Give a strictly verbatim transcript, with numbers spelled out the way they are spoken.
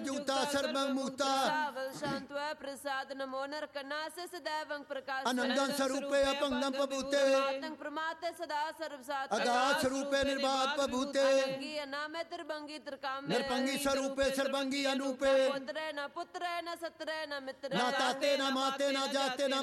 जूता सर्वं मुक्ता सावल शांत्व प्रसाद नमो नरकनासे सदैवं प्रकाश आनंदं स्वरूपे अपंगं पभूते आतंक प्रमाते सदा सर्वसात अगाध स्वरूपे निर्बाध पभूते अनंगी अनामे त्रिभंगी त्रिकामे निरपंगी स्वरूपे सर्वंगी अनूपे पुत्रे न पुत्रे न सत्रे न मित्रे ना ताते न माते न जाते न